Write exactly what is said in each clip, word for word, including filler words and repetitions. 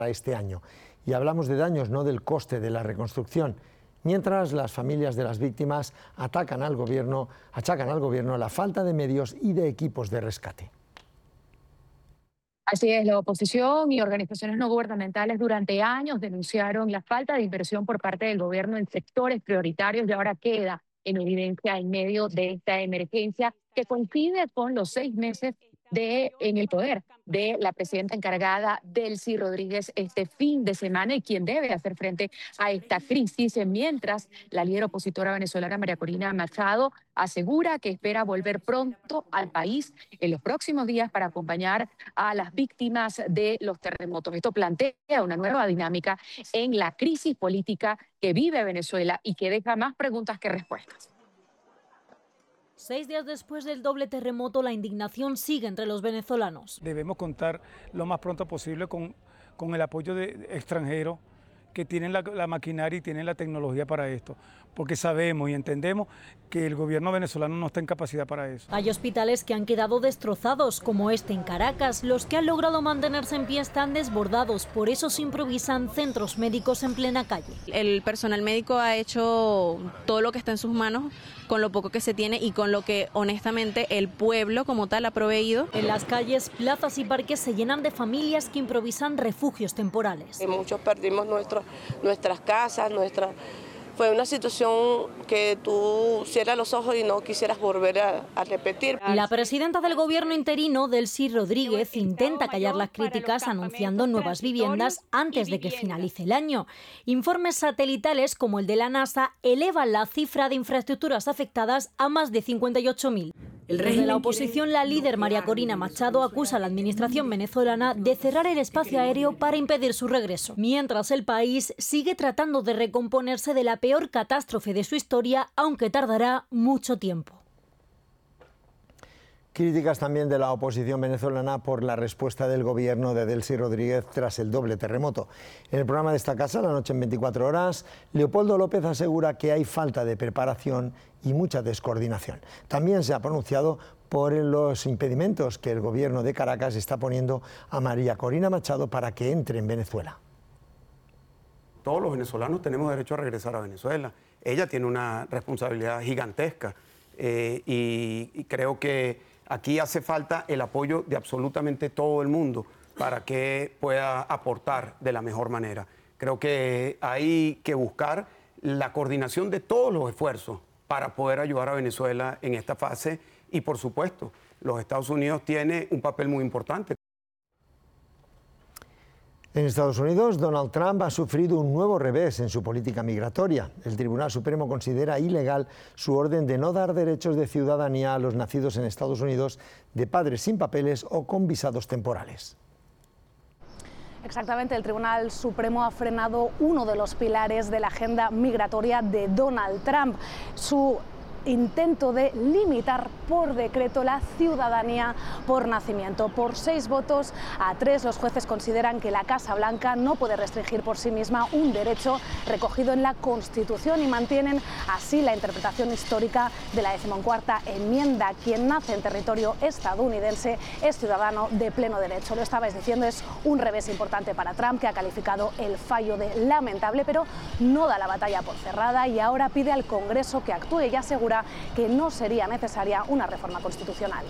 este año. Y hablamos de daños, no del coste de la reconstrucción. Mientras las familias de las víctimas atacan al gobierno, achacan al gobierno la falta de medios y de equipos de rescate. Así es, la oposición y organizaciones no gubernamentales durante años denunciaron la falta de inversión por parte del gobierno en sectores prioritarios y ahora queda en evidencia en medio de esta emergencia que coincide con los seis meses de, en el poder de la presidenta encargada, Delcy Rodríguez, este fin de semana y quien debe hacer frente a esta crisis, mientras la líder opositora venezolana María Corina Machado asegura que espera volver pronto al país en los próximos días para acompañar a las víctimas de los terremotos. Esto plantea una nueva dinámica en la crisis política que vive Venezuela y que deja más preguntas que respuestas. Seis días después del doble terremoto, la indignación sigue entre los venezolanos. Debemos contar lo más pronto posible con, con el apoyo de extranjeros que tienen la, la maquinaria y tienen la tecnología para esto, porque sabemos y entendemos que el gobierno venezolano no está en capacidad para eso. Hay hospitales que han quedado destrozados, como este en Caracas. Los que han logrado mantenerse en pie están desbordados, por eso se improvisan centros médicos en plena calle. El personal médico ha hecho todo lo que está en sus manos, con lo poco que se tiene y con lo que honestamente el pueblo como tal ha proveído. En las calles, plazas y parques se llenan de familias que improvisan refugios temporales. Muchos perdimos nuestro, nuestras casas, nuestra... Fue una situación que tú cierras los ojos y no quisieras volver a, a repetir. La presidenta del gobierno interino, Delcy Rodríguez, intenta callar las críticas anunciando nuevas viviendas antes de que finalice el año. Informes satelitales como el de la NASA elevan la cifra de infraestructuras afectadas a más de cincuenta y ocho mil. Desde la oposición, la líder María Corina Machado acusa a la administración venezolana de cerrar el espacio aéreo para impedir su regreso, mientras el país sigue tratando de recomponerse de la peor catástrofe de su historia, aunque tardará mucho tiempo. Críticas también de la oposición venezolana por la respuesta del gobierno de Delcy Rodríguez tras el doble terremoto. En el programa de esta casa, La Noche en veinticuatro horas, Leopoldo López asegura que hay falta de preparación y mucha descoordinación. También se ha pronunciado por los impedimentos que el gobierno de Caracas está poniendo a María Corina Machado para que entre en Venezuela. Todos los venezolanos tenemos derecho a regresar a Venezuela. Ella tiene una responsabilidad gigantesca eh, y, y creo que aquí hace falta el apoyo de absolutamente todo el mundo para que pueda aportar de la mejor manera. Creo que hay que buscar la coordinación de todos los esfuerzos para poder ayudar a Venezuela en esta fase y, por supuesto, los Estados Unidos tienen un papel muy importante. En Estados Unidos, Donald Trump ha sufrido un nuevo revés en su política migratoria. El Tribunal Supremo considera ilegal su orden de no dar derechos de ciudadanía a los nacidos en Estados Unidos de padres sin papeles o con visados temporales. Exactamente, el Tribunal Supremo ha frenado uno de los pilares de la agenda migratoria de Donald Trump, su intento de limitar por decreto la ciudadanía por nacimiento. Por seis votos a tres, los jueces consideran que la Casa Blanca no puede restringir por sí misma un derecho recogido en la Constitución y mantienen así la interpretación histórica de la decimocuarta enmienda. Quien nace en territorio estadounidense es ciudadano de pleno derecho. Lo estabais diciendo, es un revés importante para Trump, que ha calificado el fallo de lamentable, pero no da la batalla por cerrada y ahora pide al Congreso que actúe y asegura que no sería necesaria una reforma constitucional.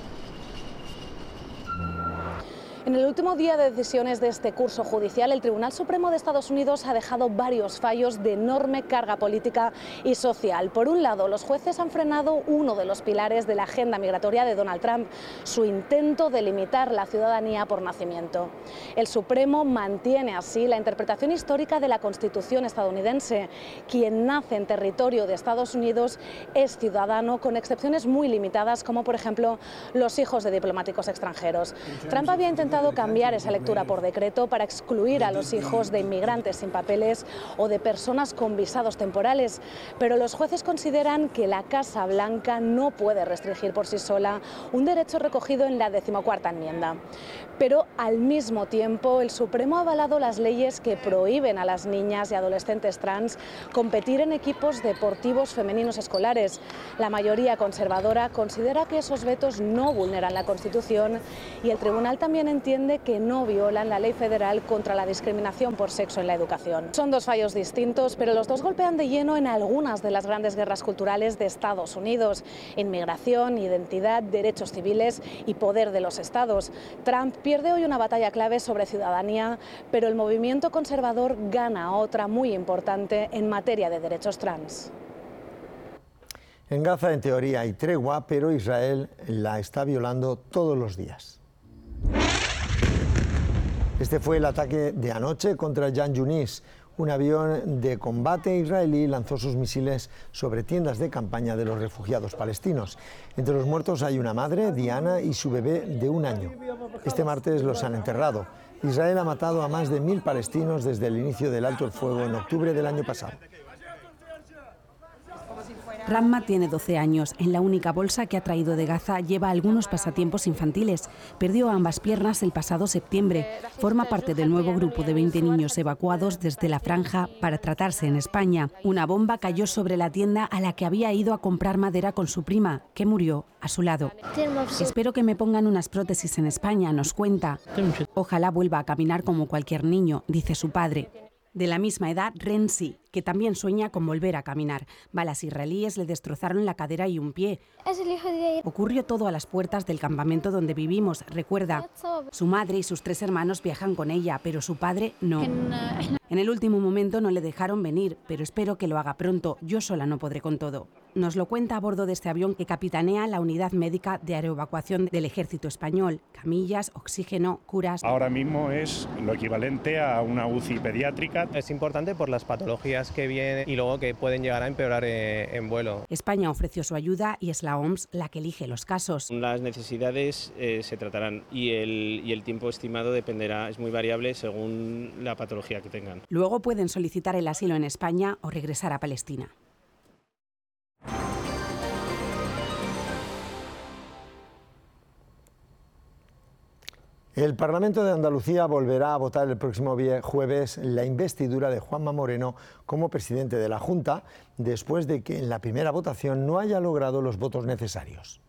En el último día de decisiones de este curso judicial, el Tribunal Supremo de Estados Unidos ha dejado varios fallos de enorme carga política y social. Por un lado, los jueces han frenado uno de los pilares de la agenda migratoria de Donald Trump, su intento de limitar la ciudadanía por nacimiento. El Supremo mantiene así la interpretación histórica de la Constitución estadounidense. Quien nace en territorio de Estados Unidos es ciudadano, con excepciones muy limitadas, como por ejemplo los hijos de diplomáticos extranjeros. Trump había intentado cambiar esa lectura por decreto para excluir a los hijos de inmigrantes sin papeles o de personas con visados temporales, pero los jueces consideran que la Casa Blanca no puede restringir por sí sola un derecho recogido en la decimocuarta enmienda. Pero al mismo tiempo, el Supremo ha avalado las leyes que prohíben a las niñas y adolescentes trans competir en equipos deportivos femeninos escolares. La mayoría conservadora considera que esos vetos no vulneran la Constitución y el tribunal también entiende entiende que no violan la ley federal contra la discriminación por sexo en la educación. Son dos fallos distintos, pero los dos golpean de lleno en algunas de las grandes guerras culturales de Estados Unidos: inmigración, identidad, derechos civiles y poder de los estados. Trump pierde hoy una batalla clave sobre ciudadanía, pero el movimiento conservador gana otra muy importante en materia de derechos trans. En Gaza, en teoría, hay tregua, pero Israel la está violando todos los días. Este fue el ataque de anoche contra Khan Yunis. Un avión de combate israelí lanzó sus misiles sobre tiendas de campaña de los refugiados palestinos. Entre los muertos hay una madre, Diana, y su bebé de un año. Este martes los han enterrado. Israel ha matado a más de mil palestinos desde el inicio del alto el fuego en octubre del año pasado. Ramma tiene doce años. En la única bolsa que ha traído de Gaza lleva algunos pasatiempos infantiles. Perdió ambas piernas el pasado septiembre. Forma parte del nuevo grupo de veinte niños evacuados desde la franja para tratarse en España. Una bomba cayó sobre la tienda a la que había ido a comprar madera con su prima, que murió a su lado. Espero que me pongan unas prótesis en España, nos cuenta. Ojalá vuelva a caminar como cualquier niño, dice su padre. De la misma edad, Renzi, que también sueña con volver a caminar. Balas israelíes le destrozaron la cadera y un pie. Ocurrió todo a las puertas del campamento donde vivimos, recuerda. Su madre y sus tres hermanos viajan con ella, pero su padre no. En el último momento no le dejaron venir, pero espero que lo haga pronto. Yo sola no podré con todo. Nos lo cuenta a bordo de este avión que capitanea la unidad médica de aeroevacuación del Ejército Español. Camillas, oxígeno, curas. Ahora mismo es lo equivalente a una U C I pediátrica. Es importante por las patologías que vienen y luego que pueden llegar a empeorar eh, en vuelo. España ofreció su ayuda y es la O M S la que elige los casos. Las necesidades eh, se tratarán y el, y el tiempo estimado dependerá, es muy variable según la patología que tengan. Luego pueden solicitar el asilo en España o regresar a Palestina. El Parlamento de Andalucía volverá a votar el próximo jueves la investidura de Juanma Moreno como presidente de la Junta, después de que en la primera votación no haya logrado los votos necesarios.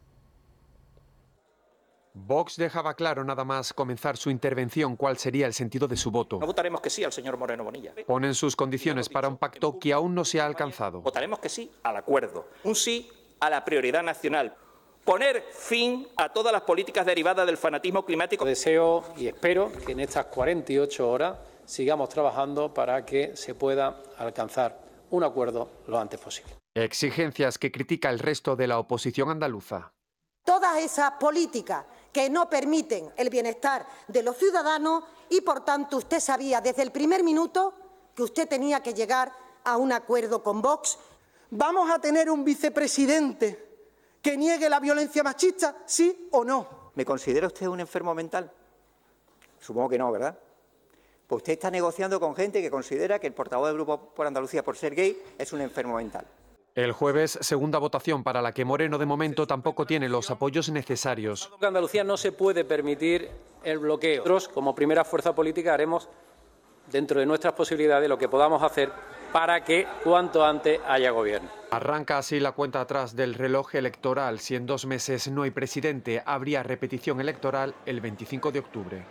Vox dejaba claro nada más comenzar su intervención cuál sería el sentido de su voto. No votaremos que sí al señor Moreno Bonilla. Ponen sus condiciones para un pacto que aún no se ha alcanzado. Votaremos que sí al acuerdo, un sí a la prioridad nacional. Poner fin a todas las políticas derivadas del fanatismo climático. Deseo y espero que en estas cuarenta y ocho horas sigamos trabajando para que se pueda alcanzar un acuerdo lo antes posible. Exigencias que critica el resto de la oposición andaluza. Todas esas políticas que no permiten el bienestar de los ciudadanos y, por tanto, usted sabía desde el primer minuto que usted tenía que llegar a un acuerdo con Vox. ¿Vamos a tener un vicepresidente que niegue la violencia machista, sí o no? ¿Me considera usted un enfermo mental? Supongo que no, ¿verdad? Pues usted está negociando con gente que considera que el portavoz del Grupo por Andalucía por ser gay es un enfermo mental. El jueves, segunda votación para la que Moreno de momento tampoco tiene los apoyos necesarios. En Andalucía no se puede permitir el bloqueo. Nosotros, como primera fuerza política, haremos dentro de nuestras posibilidades lo que podamos hacer para que cuanto antes haya gobierno. Arranca así la cuenta atrás del reloj electoral. Si en dos meses no hay presidente, habría repetición electoral el veinticinco de octubre.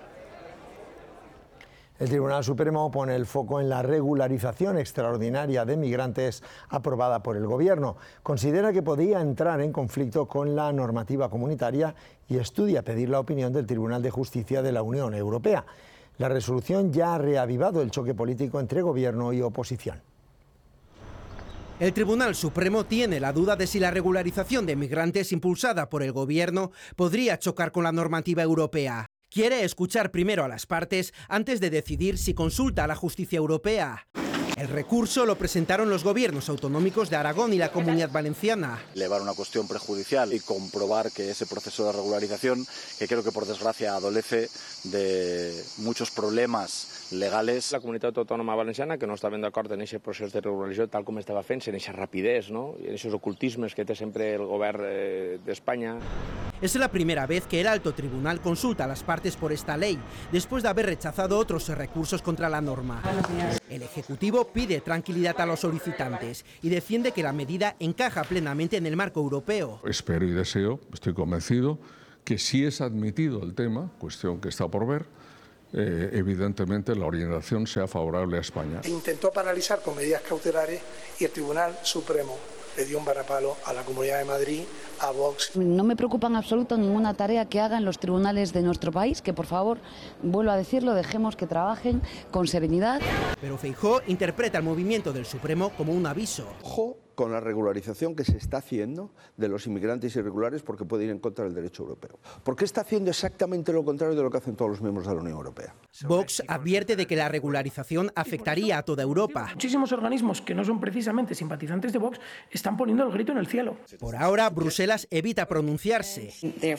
El Tribunal Supremo pone el foco en la regularización extraordinaria de migrantes aprobada por el Gobierno. Considera que podía entrar en conflicto con la normativa comunitaria y estudia pedir la opinión del Tribunal de Justicia de la Unión Europea. La resolución ya ha reavivado el choque político entre Gobierno y oposición. El Tribunal Supremo tiene la duda de si la regularización de migrantes impulsada por el Gobierno podría chocar con la normativa europea. Quiere escuchar primero a las partes antes de decidir si consulta a la justicia europea. El recurso lo presentaron los gobiernos autonómicos de Aragón y la Comunidad Valenciana. Elevar una cuestión prejudicial y comprobar que ese proceso de regularización, que creo que por desgracia adolece de muchos problemas legales. La Comunitat Autònoma Valenciana, que no estaven d'acord en aquest procés de regularització tal com estava fent, en aquesta rapidez, no? en aquests ocultismes que té sempre el govern eh, d'Espanya. Es la primera vez que el alto tribunal consulta a las partes por esta ley, después de haber rechazado otros recursos contra la norma. El Ejecutivo pide tranquilidad a los solicitantes y defiende que la medida encaja plenamente en el marco europeo. Espero y deseo, estoy convencido, que si es admitido el tema, cuestión que está por ver, eh, evidentemente la orientación sea favorable a España. Intentó paralizar con medidas cautelares y el Tribunal Supremo le dio un varapalo a la Comunidad de Madrid, a Vox. No me preocupa en absoluto ninguna tarea que hagan los tribunales de nuestro país, que por favor, vuelvo a decirlo, dejemos que trabajen con serenidad. Pero Feijóo interpreta el movimiento del Supremo como un aviso. Ojo con la regularización que se está haciendo de los inmigrantes irregulares porque puede ir en contra del derecho europeo. Porque está haciendo exactamente lo contrario de lo que hacen todos los miembros de la Unión Europea. Vox advierte de que la regularización afectaría a toda Europa. Muchísimos organismos que no son precisamente simpatizantes de Vox están poniendo el grito en el cielo. Por ahora, Bruselas evita pronunciarse.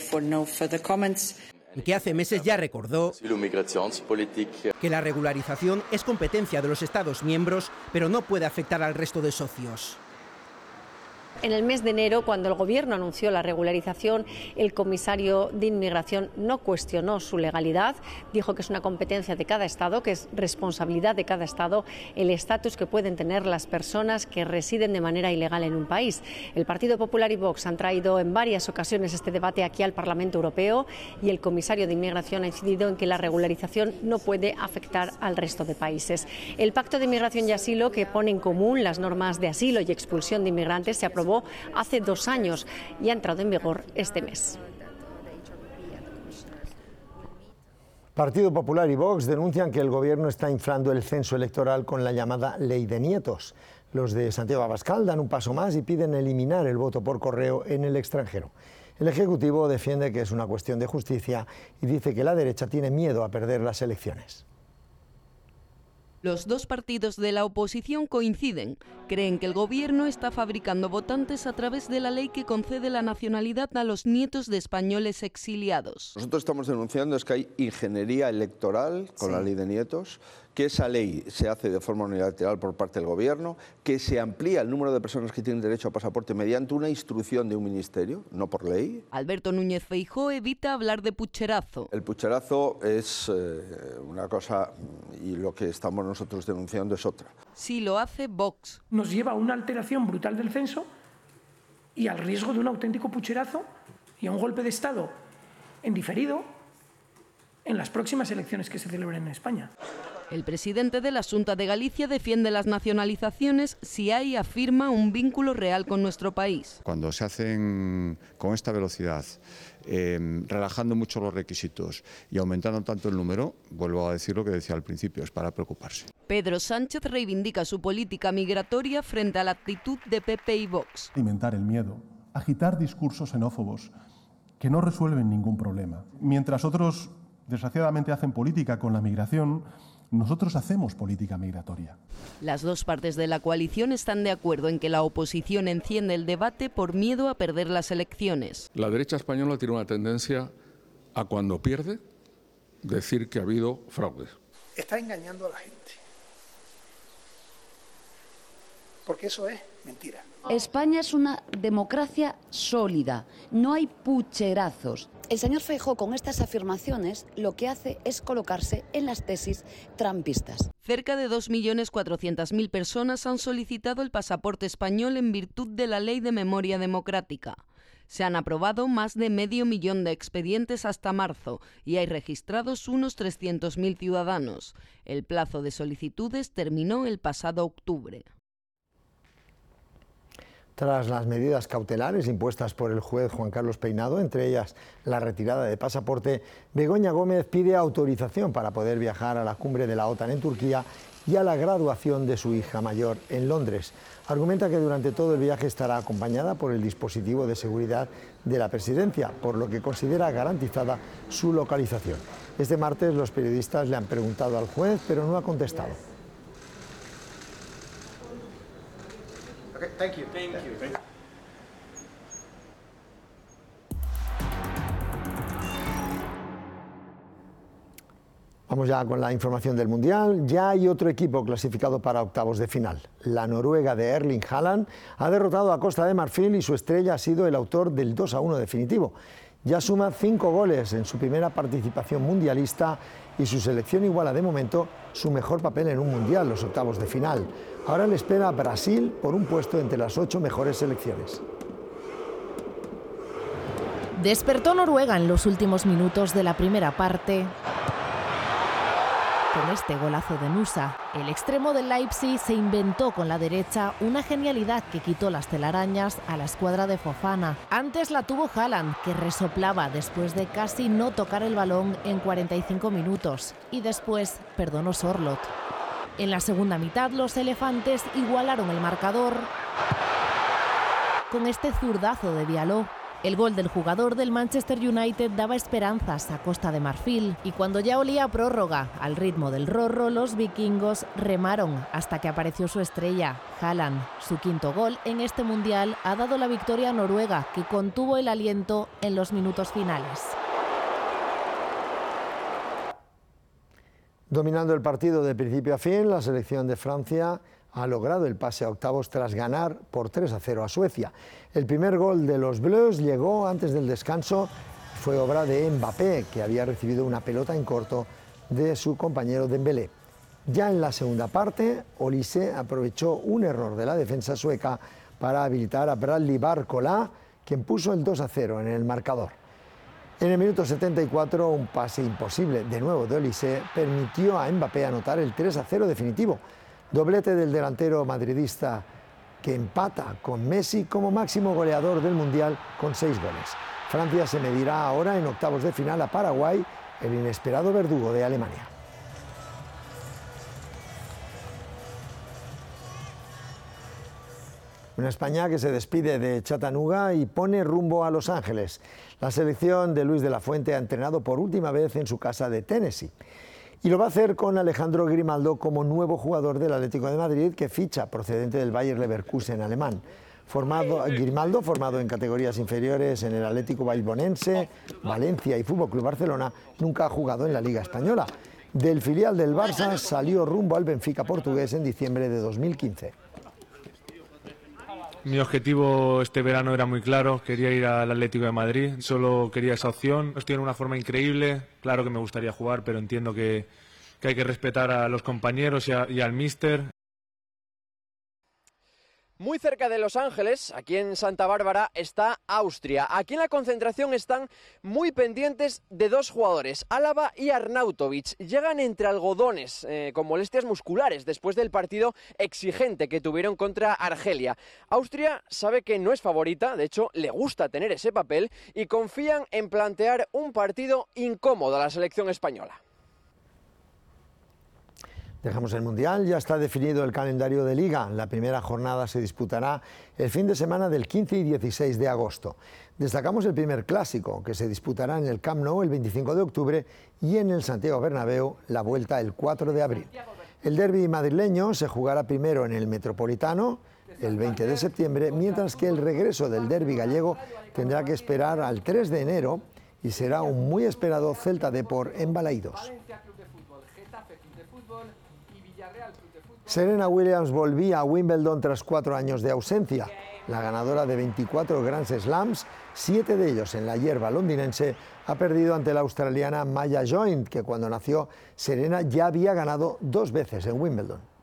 Que hace meses ya recordó que la regularización es competencia de los Estados miembros, pero no puede afectar al resto de socios. En el mes de enero, cuando el Gobierno anunció la regularización, el comisario de Inmigración no cuestionó su legalidad, dijo que es una competencia de cada Estado, que es responsabilidad de cada Estado el estatus que pueden tener las personas que residen de manera ilegal en un país. El Partido Popular y Vox han traído en varias ocasiones este debate aquí al Parlamento Europeo y el comisario de Inmigración ha incidido en que la regularización no puede afectar al resto de países. El Pacto de Inmigración y Asilo, que pone en común las normas de asilo y expulsión de inmigrantes, se aprobó hace dos años y ha entrado en vigor este mes. Partido Popular y Vox denuncian que el Gobierno está inflando el censo electoral con la llamada Ley de Nietos. Los de Santiago Abascal dan un paso más y piden eliminar el voto por correo en el extranjero. El Ejecutivo defiende que es una cuestión de justicia y dice que la derecha tiene miedo a perder las elecciones. Los dos partidos de la oposición coinciden. Creen que el Gobierno está fabricando votantes a través de la ley que concede la nacionalidad a los nietos de españoles exiliados. Nosotros estamos denunciando es que hay ingeniería electoral con sí. la ley de nietos, que esa ley se hace de forma unilateral por parte del Gobierno, que se amplía el número de personas que tienen derecho a pasaporte mediante una instrucción de un ministerio, no por ley. Alberto Núñez Feijóo evita hablar de pucherazo. El pucherazo es eh, una cosa y lo que estamos nosotros denunciando es otra. Si lo hace Vox. Nos lleva a una alteración brutal del censo y al riesgo de un auténtico pucherazo y a un golpe de Estado en diferido en las próximas elecciones que se celebren en España. El presidente de la Xunta de Galicia defiende las nacionalizaciones si hay, afirma, un vínculo real con nuestro país. Cuando se hacen con esta velocidad, eh, relajando mucho los requisitos y aumentando tanto el número, vuelvo a decir lo que decía al principio, es para preocuparse. Pedro Sánchez reivindica su política migratoria frente a la actitud de P P y Vox. Alimentar el miedo, agitar discursos xenófobos que no resuelven ningún problema. Mientras otros, desgraciadamente, hacen política con la migración, nosotros hacemos política migratoria. Las dos partes de la coalición están de acuerdo en que la oposición enciende el debate por miedo a perder las elecciones. La derecha española tiene una tendencia a, cuando pierde, decir que ha habido fraude. Está engañando a la gente. Porque eso es mentira. España es una democracia sólida, no hay pucherazos. El señor Feijóo con estas afirmaciones lo que hace es colocarse en las tesis trampistas. Cerca de dos millones cuatrocientas mil personas han solicitado el pasaporte español en virtud de la Ley de Memoria Democrática. Se han aprobado más de medio millón de expedientes hasta marzo y hay registrados unos trescientos mil ciudadanos. El plazo de solicitudes terminó el pasado octubre. Tras las medidas cautelares impuestas por el juez Juan Carlos Peinado, entre ellas la retirada de pasaporte, Begoña Gómez pide autorización para poder viajar a la cumbre de la OTAN en Turquía y a la graduación de su hija mayor en Londres. Argumenta que durante todo el viaje estará acompañada por el dispositivo de seguridad de la presidencia, por lo que considera garantizada su localización. Este martes los periodistas le han preguntado al juez, pero no ha contestado. Okay, thank you. Thank you. Thank you. Vamos ya con la información del Mundial. Ya hay otro equipo clasificado para octavos de final. La Noruega de Erling Haaland ha derrotado a Costa de Marfil y su estrella ha sido el autor del dos a uno definitivo. Ya suma cinco goles en su primera participación mundialista y su selección iguala de momento su mejor papel en un Mundial, los octavos de final. Ahora le espera a Brasil por un puesto entre las ocho mejores selecciones. Despertó Noruega en los últimos minutos de la primera parte con este golazo de Nusa. El extremo del Leipzig se inventó con la derecha una genialidad que quitó las telarañas a la escuadra de Fofana. Antes la tuvo Haaland, que resoplaba después de casi no tocar el balón en cuarenta y cinco minutos. Y después perdonó Sorloth. En la segunda mitad los elefantes igualaron el marcador con este zurdazo de Diallo. El gol del jugador del Manchester United daba esperanzas a Costa de Marfil y cuando ya olía a prórroga, al ritmo del rorro, los vikingos remaron hasta que apareció su estrella, Haaland. Su quinto gol en este mundial ha dado la victoria a Noruega, que contuvo el aliento en los minutos finales. Dominando el partido de principio a fin, la selección de Francia ha logrado el pase a octavos tras ganar por tres a cero a Suecia. El primer gol de los Bleus llegó antes del descanso, fue obra de Mbappé, que había recibido una pelota en corto de su compañero Dembélé. Ya en la segunda parte, Olise aprovechó un error de la defensa sueca para habilitar a Bradley Barcola, quien puso el dos a cero en el marcador. En el minuto setenta y cuatro, un pase imposible de nuevo de Olise permitió a Mbappé anotar el tres a cero definitivo. Doblete del delantero madridista que empata con Messi como máximo goleador del Mundial con seis goles. Francia se medirá ahora en octavos de final a Paraguay, el inesperado verdugo de Alemania. Una España que se despide de Chattanooga y pone rumbo a Los Ángeles. La selección de Luis de la Fuente ha entrenado por última vez en su casa de Tennessee. Y lo va a hacer con Alejandro Grimaldo como nuevo jugador del Atlético de Madrid, que ficha procedente del Bayer Leverkusen alemán. Formado, Grimaldo, formado en categorías inferiores en el Atlético Bilbaonense, Valencia y Fútbol Club Barcelona, nunca ha jugado en la Liga Española. Del filial del Barça salió rumbo al Benfica portugués en diciembre de dos mil quince. Mi objetivo este verano era muy claro, quería ir al Atlético de Madrid, solo quería esa opción. Estoy en una forma increíble, claro que me gustaría jugar, pero entiendo que, que hay que respetar a los compañeros y, a, y al míster. Muy cerca de Los Ángeles, aquí en Santa Bárbara, está Austria. Aquí en la concentración están muy pendientes de dos jugadores, Álava y Arnautovic. Llegan entre algodones, eh, con molestias musculares, después del partido exigente que tuvieron contra Argelia. Austria sabe que no es favorita, de hecho le gusta tener ese papel, y confían en plantear un partido incómodo a la selección española. Dejamos el Mundial, ya está definido el calendario de Liga. La primera jornada se disputará el fin de semana del quince y dieciséis de agosto. Destacamos el primer clásico, que se disputará en el Camp Nou el veinticinco de octubre y en el Santiago Bernabéu la vuelta el cuatro de abril. El derbi madrileño se jugará primero en el Metropolitano el veinte de septiembre, mientras que el regreso del derbi gallego tendrá que esperar al tres de enero y será un muy esperado Celta Depor en Balaídos. Serena Williams volvía a Wimbledon tras cuatro años de ausencia. La ganadora de veinticuatro Grand Slams, siete de ellos en la hierba londinense, ha perdido ante la australiana Maya Joint, que cuando nació Serena ya había ganado dos veces en Wimbledon.